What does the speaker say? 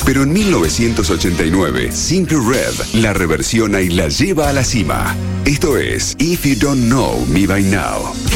Pero en 1989, Simply Red la reversiona y la lleva a la cima. Esto es If You Don't Know Me By Now.